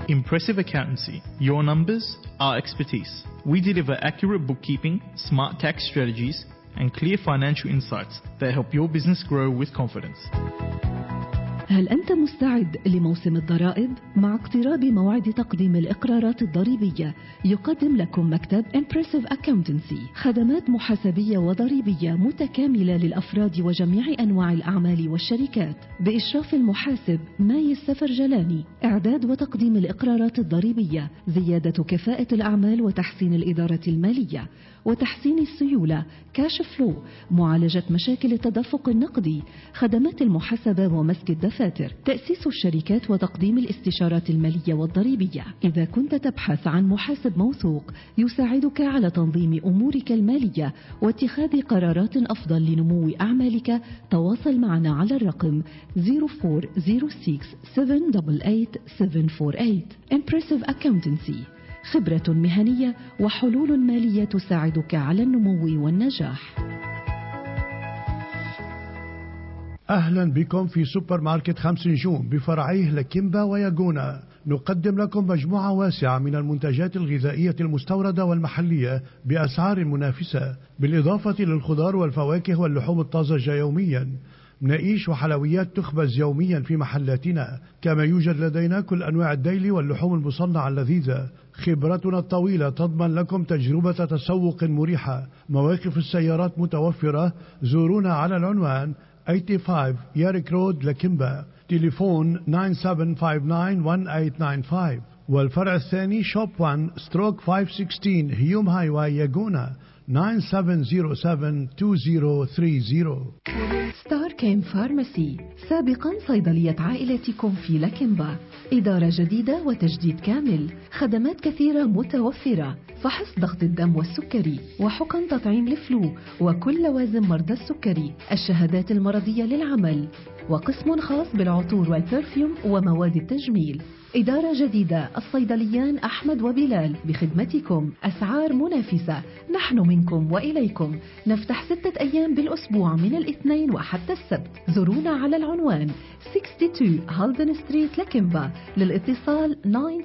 Impressive Accountancy. Your numbers, our expertise. We deliver accurate bookkeeping, smart tax strategies, and clear financial insights that help your business grow with confidence. هل أنت مستعد لموسم الضرائب؟ مع اقتراب موعد تقديم الإقرارات الضريبية يقدم لكم مكتب Impressive Accountancy خدمات محاسبية وضريبية متكاملة للأفراد وجميع أنواع الأعمال والشركات بإشراف المحاسب ماي السفرجلاني. إعداد وتقديم الإقرارات الضريبية، زيادة كفاءة الأعمال وتحسين الإدارة المالية وتحسين السيولة، كاش فلو، معالجة مشاكل التدفق النقدي، خدمات المحاسبة ومسك الدفاتر، تأسيس الشركات وتقديم الاستشارات المالية والضريبية. إذا كنت تبحث عن محاسب موثوق يساعدك على تنظيم أمورك المالية واتخاذ قرارات أفضل لنمو أعمالك، تواصل معنا على الرقم 0406-788-748. Impressive Accountancy، خبرة مهنية وحلول مالية تساعدك على النمو والنجاح. أهلا بكم في سوبر ماركت 5 نجوم بفرعيه لكيمبا وياغونا. نقدم لكم مجموعة واسعة من المنتجات الغذائية المستوردة والمحلية بأسعار منافسة، بالإضافة للخضار والفواكه واللحوم الطازجة يوميا. مناقيش وحلويات تخبز يوميا في محلاتنا، كما يوجد لدينا كل أنواع الديلي واللحوم المصنعة اللذيذة. خبرتنا الطويلة تضمن لكم تجربة تسوق مريحة. مواقف السيارات متوفرة. زورونا على العنوان 85 ياريك رود لكيمبا، تليفون 97591895، والفرع الثاني شوب 1 ستروك 516 هيوم هايواي ياغونا 97072030. ستار كيم فارماسي، سابقا صيدلية عائلتكم في لكيمبا. إدارة جديدة وتجديد كامل، خدمات كثيرة متوفرة، فحص ضغط الدم والسكري، وحقن تطعيم الفلو وكل لوازم مرضى السكري، الشهادات المرضية للعمل، وقسم خاص بالعطور والبرفيوم ومواد التجميل. إدارة جديدة، الصيدليان أحمد وبلال بخدمتكم، أسعار منافسة، نحن منكم وإليكم. نفتح 6 أيام بالأسبوع من الاثنين وحتى السبت. زورونا على العنوان 62 هالدن ستريت لكيمبا، للاتصال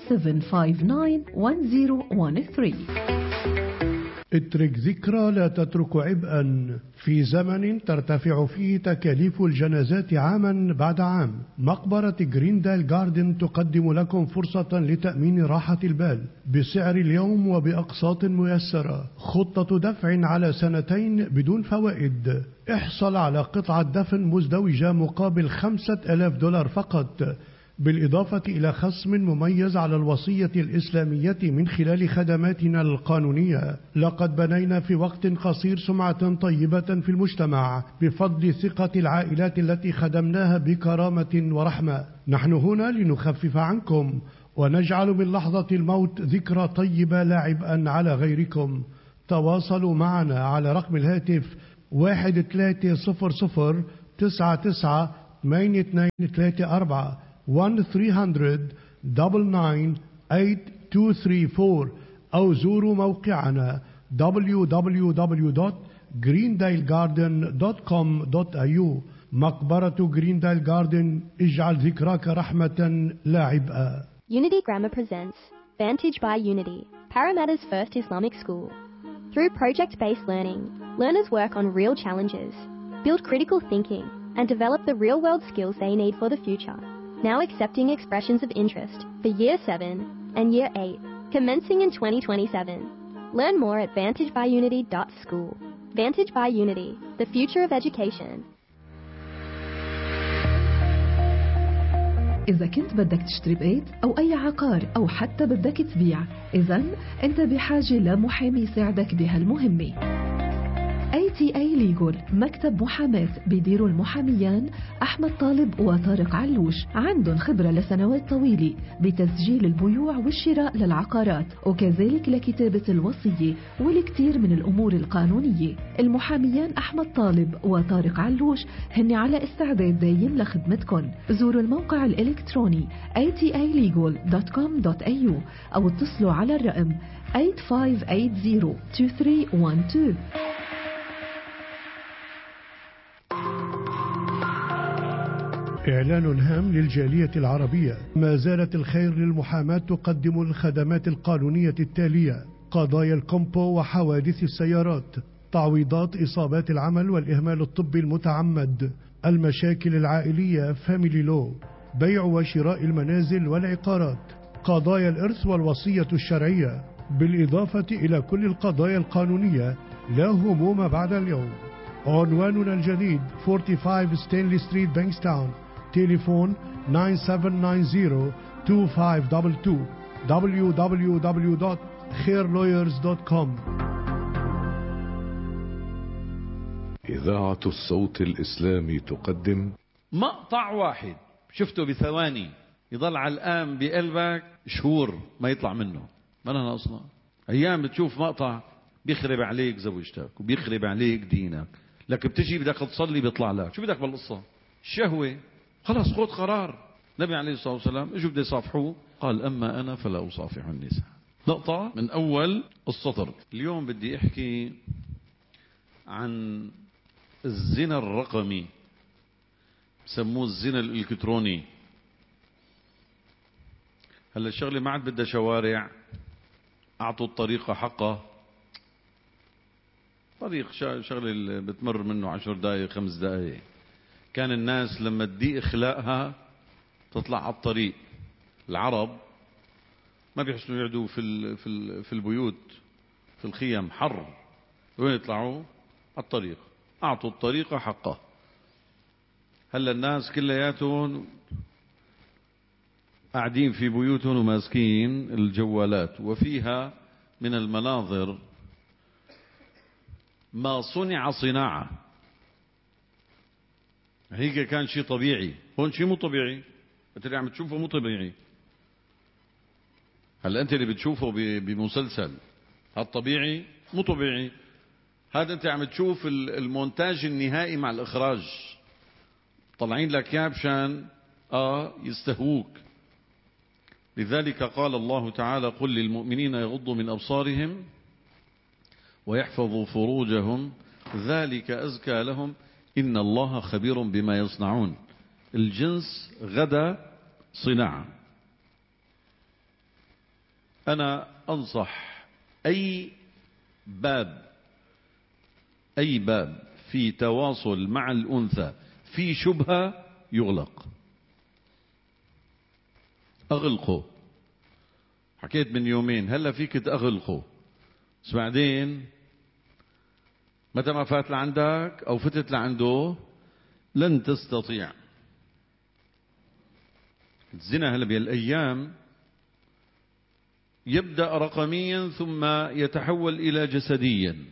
97591013. اترك ذكرى لا تترك عبئا. في زمن ترتفع فيه تكاليف الجنازات عاما بعد عام، مقبرة جريندال جاردن تقدم لكم فرصة لتأمين راحة البال بسعر اليوم وبأقساط ميسرة. خطة دفع على 2 بدون فوائد. احصل على قطعة دفن مزدوجة مقابل $5,000 فقط، بالإضافة إلى خصم مميز على الوصية الإسلامية من خلال خدماتنا القانونية. لقد بنينا في وقت قصير سمعة طيبة في المجتمع بفضل ثقة العائلات التي خدمناها بكرامة ورحمة. نحن هنا لنخفف عنكم ونجعل من لحظة الموت ذكرى طيبة لا عبئا على غيركم. تواصلوا معنا على رقم الهاتف 1300998234 1-300-99-8234، أو زوروا موقعنا www.greendalegarden.com.au. مقبرة جريندال جاردن، اجعل ذكراك رحمة لا عبئا. Unity Grammar presents Vantage by Unity, Parramatta's first Islamic school. Through project-based learning, learners work on real challenges, build critical thinking, and develop the real-world skills they need for the future. Now accepting expressions of interest for Year 7 and Year 8, commencing in 2027. Learn more at vantagebyunity.school. Vantage by Unity, the future of education. إذا كنت بدك تشتري بيت أو أي عقار أو حتى بدك تبيع، إذن أنت بحاجة لمحامي يساعدك بهالمهمة. ATA Legal، مكتب محاماة بيديروا المحاميان أحمد طالب وطارق علوش. عندهم خبرة لسنوات طويلة بتسجيل البيوع والشراء للعقارات، وكذلك لكتابة الوصية والكثير من الأمور القانونية. المحاميان أحمد طالب وطارق علوش هن على استعداد دايم لخدمتكم. زوروا الموقع الإلكتروني atalegal.com.au أو اتصلوا على الرقم 85802312. إعلان هام للجالية العربية. ما زالت الخير للمحاماة تقدم الخدمات القانونية التالية: قضايا الكومبو وحوادث السيارات، تعويضات إصابات العمل والإهمال الطبي المتعمد، المشاكل العائلية فاميلي لو، بيع وشراء المنازل والعقارات، قضايا الإرث والوصية الشرعية، بالإضافة إلى كل القضايا القانونية. لا هموم بعد اليوم. عنواننا الجديد 45 ستانلي ستريت بانكستاون. تليفون 9790-2522. www.khairlawyers.com. إذاعة الصوت الإسلامي تقدم مقطع واحد شفته بثواني يضل علقان بقلبك شهور ما يطلع منه. ما أنا أصلا أيام بتشوف مقطع بيخرب عليك زوجتك وبيخرب عليك دينك، لك بتجي بدك تصلي بيطلع لك شو بدك بالقصة؟ الشهوة. خلاص خذ قرار. النبي عليه الصلاة والسلام اجوا بده يصافحوه قال أما أنا فلا أصافح النساء. نقطة من أول السطر. اليوم بدي أحكي عن الزنا الرقمي، سموه الزنا الإلكتروني. هلا الشغلة ما عاد بدها شوارع، أعطوا الطريقة حقها. طريق شغلة اللي بتمر منه 10 دقائق 5 دقائق. كان الناس لما تضيق اخلاقها تطلع على الطريق. العرب ما بيحسنوا يقعدوا في البيوت في الخيم حر، وين يطلعوا؟ على الطريق. أعطوا الطريقة حقها. هلا الناس كلياتهم قاعدين في بيوتهم وماسكين الجوالات، وفيها من المناظر ما صنع صناعة. هيك كان شيء طبيعي، هون شيء مو طبيعي. انت اللي عم تشوفه مو طبيعي. هلا انت اللي بتشوفه بمسلسل هذا طبيعي مو طبيعي. هذا انت عم تشوف المونتاج النهائي مع الاخراج، طلعين لك اياه مشان يستهووك. لذلك قال الله تعالى قل للمؤمنين يغضوا من أبصارهم ويحفظوا فروجهم ذلك أزكى لهم إن الله خبير بما يصنعون. الجنس غدا صناعة. أنا أنصح أي باب في تواصل مع الأنثى في شبهة يغلق، أغلقه. حكيت من يومين هلا فيك تأغلقه، بس بعدين متى ما فات لعندك أو فتت لعنده لن تستطيع. الزنا هلا بهالأيام يبدأ رقميا ثم يتحول إلى جسديا.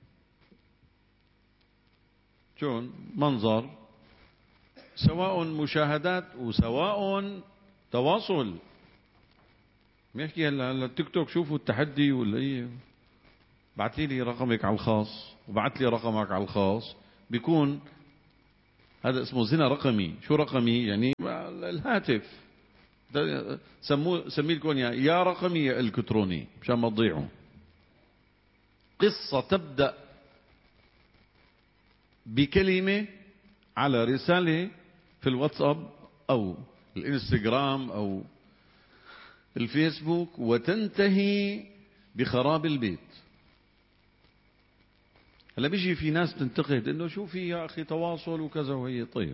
شون منظر، سواء مشاهدات وسواء تواصل. بيحكي هلا التيك توك شوفوا التحدي ولا ايه، بعتي لي رقمك على الخاص وبعت لي رقمك على الخاص، بيكون هذا اسمه زنا رقمي. شو رقمي؟ يعني الهاتف سميه لكم يا رقمي يا الكتروني مشان ما تضيعوا. قصة تبدأ بكلمة على رسالة في الواتساب أو الانستغرام أو الفيسبوك وتنتهي بخراب البيت. هلا بيجي في ناس تنتقد انه شو في يا اخي تواصل وكذا، وهي طيب.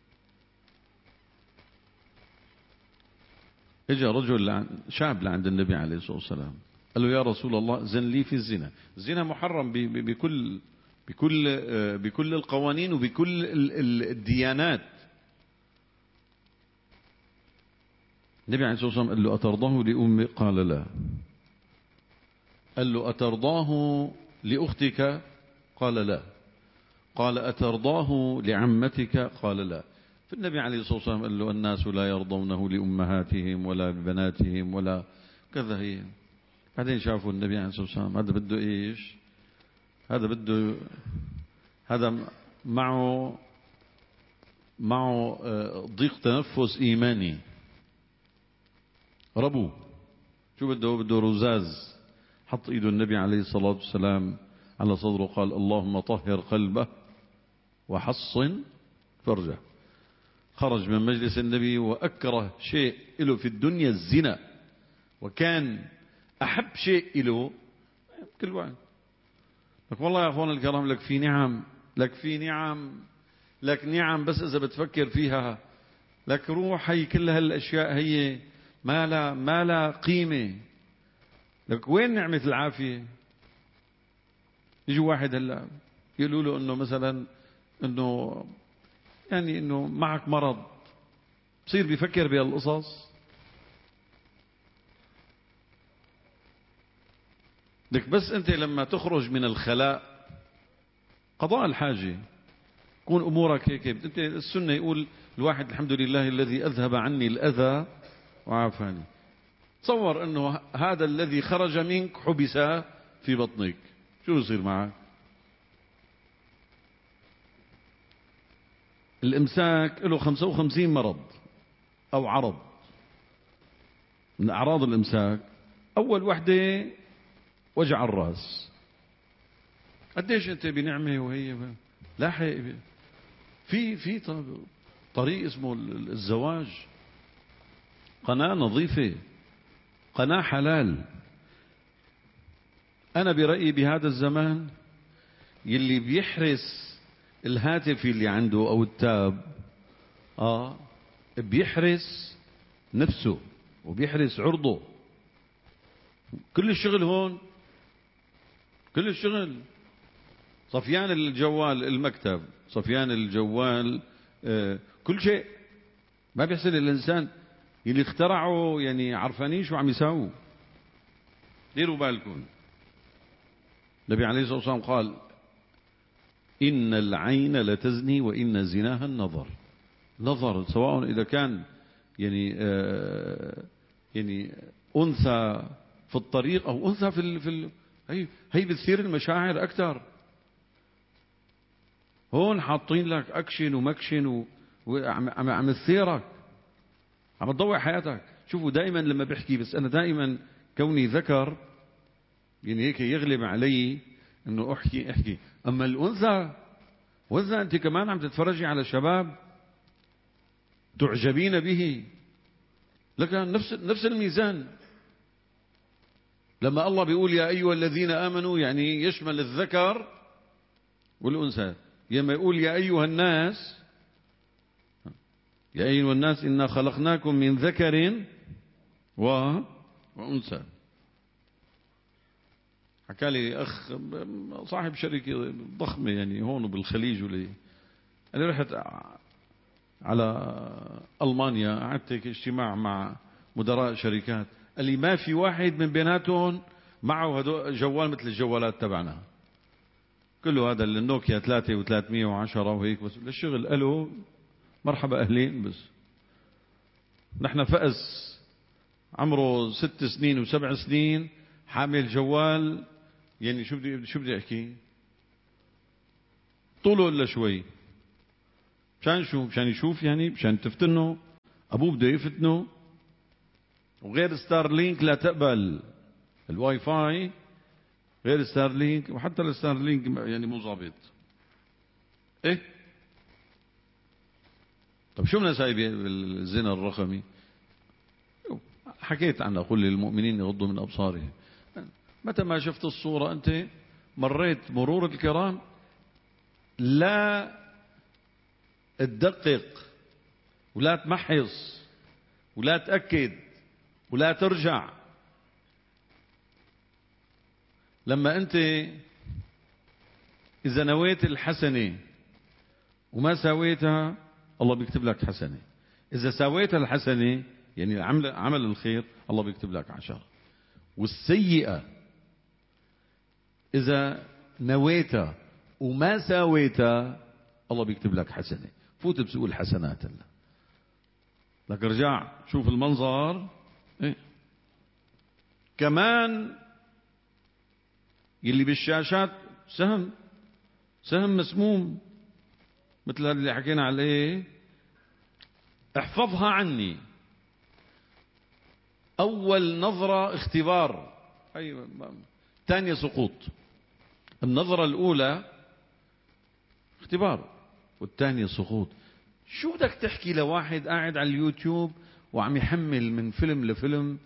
اجى رجل شاب لعند النبي عليه الصلاة والسلام قال له يا رسول الله زن لي في الزنا. الزنا محرم بكل القوانين وبكل الديانات. النبي عليه الصلاة والسلام قال له أترضاه لأمك؟ قال لا. قال له أترضاه لأختك؟ قال لا. قال أترضاه لعمتك؟ قال لا. فالنبي عليه الصلاة والسلام قال له الناس لا يرضونه لأمهاتهم ولا ببناتهم ولا كذا. هي بعدين شافوا النبي عليه الصلاة والسلام هذا بده إيش؟ هذا معه ضيق تنفس إيماني. ربو شو بده رزاز. حط ايده النبي عليه الصلاة والسلام على صدره قال اللهم طهر قلبه وحصن فرجه. خرج من مجلس النبي وأكره شيء له في الدنيا الزنا، وكان أحب شيء له كل واحد لك والله يا أخوان الكرام لك في نعم، لك نعم بس إذا بتفكر فيها لك روح، هي كل هالأشياء هي ما لا قيمة لك. وين نعمة العافية؟ يجي واحد هلا يقولوا له انه مثلا انه يعني انه معك مرض، بصير بيفكر بهالقصص. لك بس انت لما تخرج من الخلاء قضاء الحاجة كون امورك هيك. انت السنة يقول الواحد الحمد لله الذي اذهب عني الاذى وعافاني. تصور انه هذا الذي خرج منك حبس في بطنك، شو يصير معك؟ الامساك له 55 مرض او عرض. من اعراض الامساك اول وحده وجع الراس. قديش انت بنعمه وهي لاحق في طريق اسمه الزواج، قناة نظيفة، قناة حلال. أنا برأيي بهذا الزمان يلي بيحرس الهاتف اللي عنده أو التاب بيحرس نفسه وبيحرس عرضه. كل الشغل هون، كل الشغل صفيان الجوال، المكتب صفيان الجوال، كل شيء. ما بيحسن الإنسان اللي اخترعوا يعني عرفانين شو عم يساووا. ديروا بالكم، النبي عليه الصلاة والسلام قال إن العين لتزني وإن زناها النظر. نظر سواء إذا كان يعني أنثى في الطريق أو أنثى هي بتثير المشاعر أكثر. هون حاطين لك أكشن ومكشن وعم تثيرك، عم تضوع حياتك. شوفوا دائما لما بحكي، بس أنا دائما كوني ذكر يعني هيك يغلب علي انه احكي. اما الانثى انت كمان عم تتفرجي على شباب تعجبين به، لكن نفس الميزان. لما الله بيقول يا ايها الذين امنوا يعني يشمل الذكر والانثى. لما يقول يا ايها الناس انا خلقناكم من ذكر وانثى. حكى لي اخ صاحب شركه ضخمه يعني هون بالخليج ولي، انا رحت على المانيا، قعدت هيك اجتماع مع مدراء شركات، قال لي ما في واحد من بيناتهم معه هدول جوال مثل الجوالات تبعنا، كله هذا النوكيا 3 و310 وهيك، بس للشغل قالوا مرحبا اهلين. بس نحن فأس عمره 6 سنين و7 سنين حامل جوال، يعني شو بدي احكي، طوله الا شوي. مشان شو؟ مشان يشوف يعني، مشان تفتنه، ابوه بده يفتنه. وغير ستارلينك لا تقبل الواي فاي، غير ستارلينك، وحتى الستارلينك يعني مو ظابط. ايه طب شو بدنا سايب بالزنا الرقمي؟ حكيت عنها، قل للمؤمنين يغضوا من ابصارهم. متى ما شفت الصورة أنت مريت مرور الكرام، لا تدقق ولا تمحص ولا تأكد ولا ترجع. لما أنت إذا نويت الحسنة وما سويتها الله بيكتب لك حسنة، إذا سويت الحسنة يعني عمل الخير الله بيكتب لك 10، والسيئة إذا نويتها وما ساويتها الله بيكتب لك حسنة. فوت بسوق الحسنات هلا، لك رجع شوف المنظر. إيه؟ كمان يلي بالشاشات سهم مسموم مثل هذا اللي حكينا عليه. احفظها عني، أول نظرة اختبار، أيوة، ثانية سقوط. النظرة الأولى اختبار والثانية سقوط. شو بدك تحكي لواحد قاعد على اليوتيوب وعم يحمل من فيلم لفيلم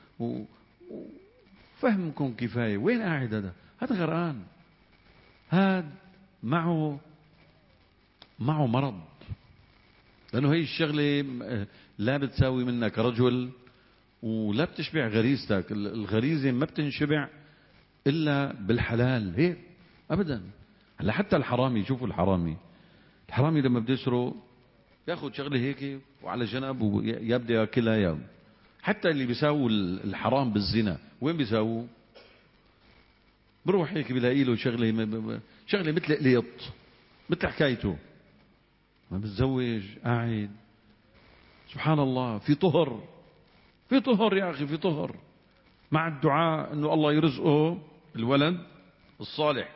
وفهمكم كفاية؟ وين قاعد هذا غرقان، هذا معه مرض، لأنه هي الشغلة لا بتساوي منك رجل ولا بتشبع غريزتك. الغريزة ما بتنشبع إلا بالحلال هيك أبدا. هلا حتى الحرامي، شوفوا الحرامي لما بده يسرق ياخذ شغله هيك وعلى جنب ويبدا ياكلها يوم. حتى اللي بيساووا الحرام بالزنا وين بيساووا؟ بروح هيك بلاقي له شغله مثل قليط، مثل حكايته، ما بتزوج قاعد. سبحان الله، في طهر يا اخي، في طهر، مع الدعاء انه الله يرزقه الولد الصالح.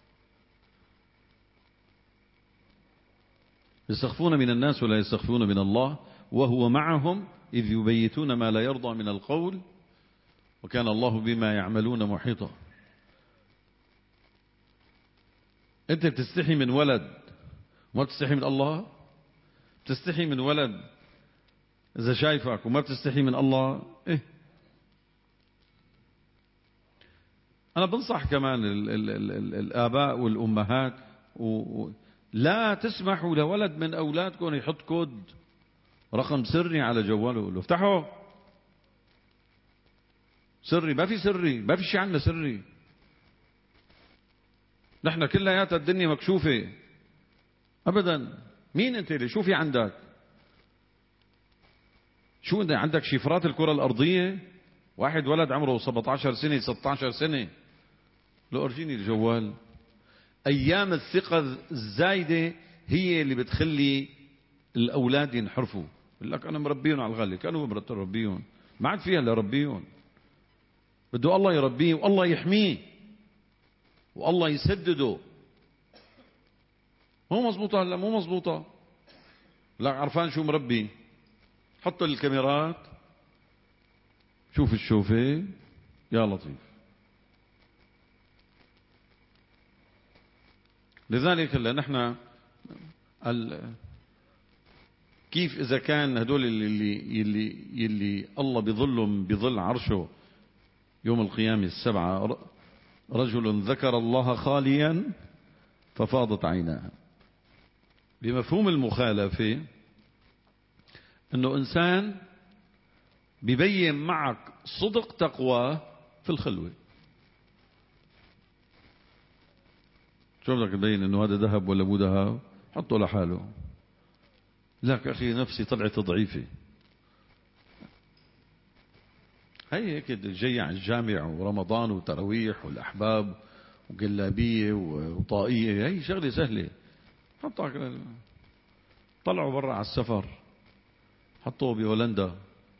يستخفون من الناس ولا يستخفون من الله وهو معهم إذ يبيتون ما لا يرضى من القول وكان الله بما يعملون محيطا. أنت بتستحي من ولد وما بتستحي من الله؟ بتستحي من ولد إذا شايفك وما بتستحي من الله؟ إيه؟ أنا بنصح كمان الآباء والأمهات لا تسمحوا لولد من أولادكم يحط كود رقم سري على جواله. افتحوا سري، ما في شيء عندنا سري. نحن كلياتنا الدنيا مكشوفة أبدا. مين أنت اللي شو في عندك؟ شو أنت عندك شفرات الكرة الأرضية؟ واحد ولد عمره 17 سنة 16 سنة لو أرجيني الجوال. أيام الثقة الزايدة هي اللي بتخلي الأولاد ينحرفوا. يقول لك أنا مربيهم على الغالي، كانوا مربيهم، ما عاد فيها إلا ربيهم. بده الله يربيه والله يحميه والله يسدده. مو مزبوطة، هلا مو مزبوطة. لا عرفان شو مربي، حط الكاميرات، شوف الشوفة يا لطيف. لذلك هلا نحن كيف إذا كان هدول اللي الله بظلهم بظل عرشه يوم القيامة السبعة، رجل ذكر الله خاليا ففاضت عيناه. بمفهوم المخالفة انه انسان ببين معك صدق تقواه في الخلوة. شو بدك تبين انه هذا ذهب ولا مو ذهب؟ حطه لحاله. لك اخي نفسي طلعت ضعيفة، هي هيك جاي على الجامع ورمضان وتراويح والاحباب وقلابية وطاقية، هي شغلة سهلة. حطها، طلعوا برا على السفر، حطوه بهولندا،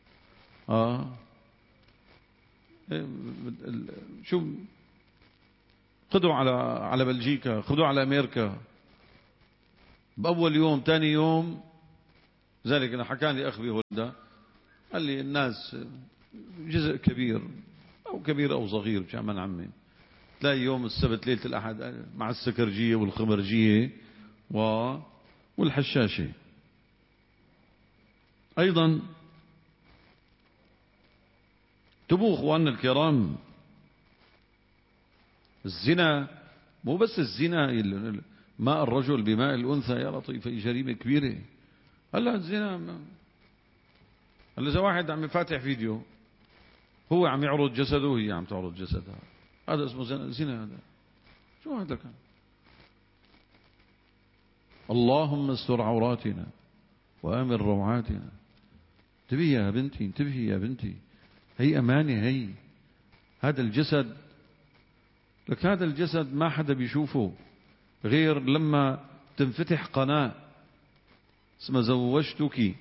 شو، خذوا على بلجيكا، خذوا على امريكا. باول يوم ثاني يوم، ذلك انا حكى لي اخ بهولندا قال لي الناس جزء كبير او صغير مش عم نعمم، تلاقي يوم السبت ليلة الأحد مع السكرجية والخمرجية والحشاشة. أيضا انتبهوا أخواننا الكرام، الزنا مو بس الزنا ماء الرجل بماء الأنثى يا لطيف، هي جريمة كبيرة. هلا الزنا، هلا إذا واحد عم يفاتح فيديو هو عم يعرض جسده وهي عم تعرض جسدها، هذا اسمه زنا. هذا شو هذا كان؟ اللهم استر عوراتنا وآمن روعاتنا. انتبهي يا بنتي، انتبهي يا بنتي، هي أمانة. هي هذا الجسد لك، هذا الجسد ما حدا بيشوفه غير لما تنفتح قناة اسمها زوجتك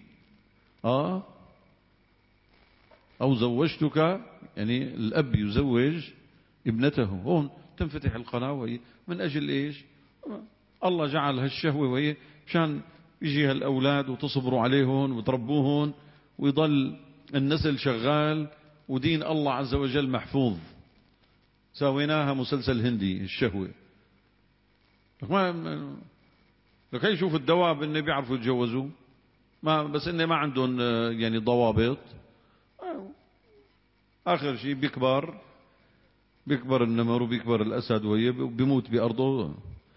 أو زوجتك، يعني الأب يزوج ابنته، هون تنفتح القناة وهي من أجل إيش؟ الله جعل هالشهوة وهي مشان يجي هالأولاد وتصبروا عليهم وتربوهم ويضل النسل شغال ودين الله عز وجل محفوظ. سويناها مسلسل هندي الشهوة. لك يشوف الدواب اللي بيعرفوا يتجوزوا، بس إنه ما عندهم يعني ضوابط. آخر شيء بيكبر النمر وبيكبر الأسد وبيموت بأرضه.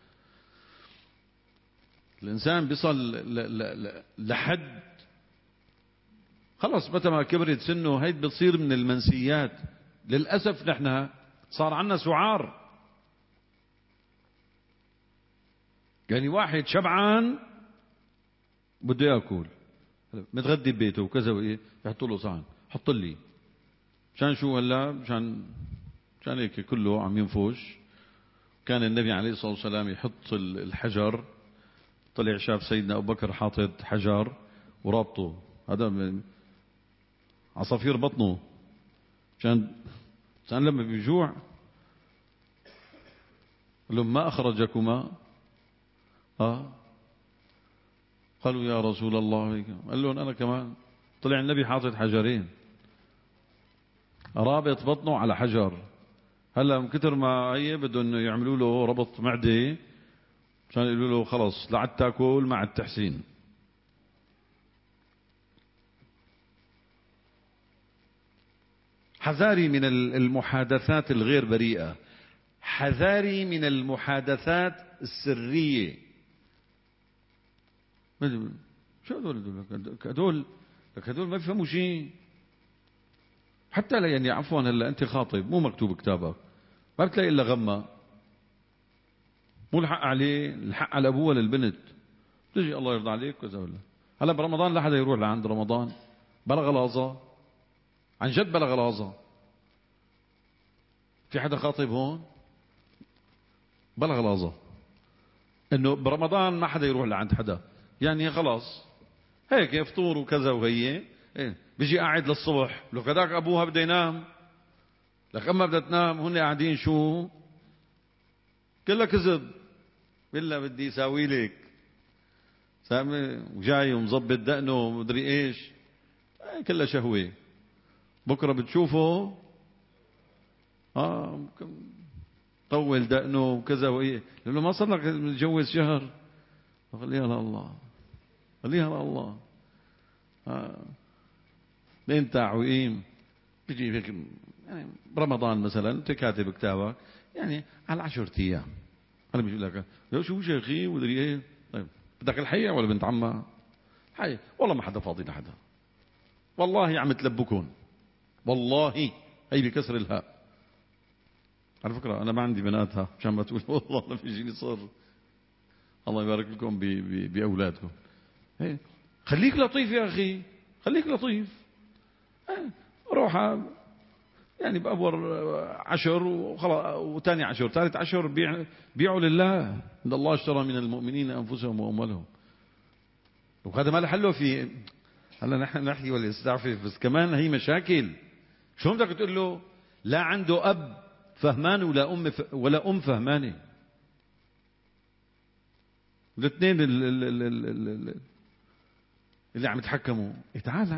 الإنسان بيصل لحد خلص متى ما كبرت سنه هيد بتصير من المنسيات. للأسف نحن صار عنا سعار، يعني واحد شبعان بده ياكل متغدي ببيته وكذا وايه يحطوا له صحن، حط لي مشان شو هلا مشان هيك كله عم ينفش. كان النبي عليه الصلاة والسلام يحط الحجر، طلع شاف سيدنا أبو بكر حاطط حجر ورابطه، هذا عصافير بطنه مشان لما بيجوع قال لهم ما أخرجكما؟ قالوا يا رسول الله. قال لهم أنا كمان. طلع النبي حاطط حجرين، رابط بطنه على حجر. هلا من كتر ما هي بدهم يعملوا له ربط معدة عشان يقولوا له خلص لا عاد تاكل مع التحسين. حذاري من المحادثات الغير بريئة، حذاري من المحادثات السرية. شو هذول ما بيفهموا شيء. حتى يعني عفوا هلا انت خاطب مو مكتوب كتابك، ما بتلاقي الا غمة، مو الحق عليه، الحق على ابوها للبنت. تجي الله يرضى عليك كذا ولا. هلا برمضان لا حدا يروح لعند رمضان بلا غلاظة، عن جد بلا غلاظة. في حدا خاطب هون بلا غلاظة انه برمضان ما حدا يروح لعند حدا، يعني خلاص هيك فطور وكذا وهي بيجي قاعد للصبح. لو كذاك ابوها بده ينام، لك اما بدها تنام هن قاعدين شو كلها كذب. بالله بدي يساوي لك سامي وجاي ومظبط دقنه ومدري ايش، كلها شهوه. بكره بتشوفه طول دقنه وكذا وايه، لانه ما صار لك متجوز شهر. خليها لله، خليها لله. بين تعويم بيجي هيك يعني برمضان مثلا انت كاتب كتابك يعني على 10 ايام، انا بيجي لك يا شو شيخي ودري ايه. طيب بدك الحقيقه ولا بنت عمها؟ حقيقة والله ما حدا فاضي لحدا، والله عم تلبكون، والله هي بكسر الهاء. على فكره انا ما عندي بناتها مشان ما تقول والله انا بيجيني صر. الله يبارك لكم باولادكم. خليك لطيف يا اخي، خليك لطيف. روح يعني بأول 10 وخلاص، وثاني 10 ثالث 10 بيعوا لله. إن الله اشترى من المؤمنين أنفسهم وأموالهم. وهذا ما لحله في هلا نحن نحكي ولا نستعفف، بس كمان هي مشاكل. شو بدك تقول له لا عنده أب فهمان ولا أم فهمانة؟ الاثنين اللي عم يتحكموا. تعال